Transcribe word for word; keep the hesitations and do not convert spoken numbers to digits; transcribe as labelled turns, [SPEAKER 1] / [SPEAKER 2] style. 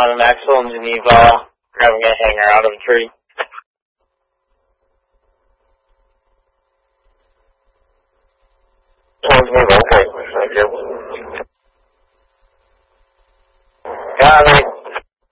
[SPEAKER 1] on an axle in Geneva, grabbing a hanger out of a tree.
[SPEAKER 2] Towards Geneva.